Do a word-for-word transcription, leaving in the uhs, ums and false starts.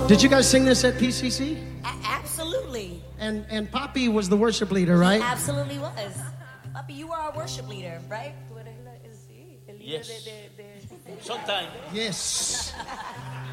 Did you guys sing this at P C C? A- absolutely. And and Poppy was the worship leader, right? He absolutely was. Papi, you are our worship leader, right? Yes. Sometimes. Yes.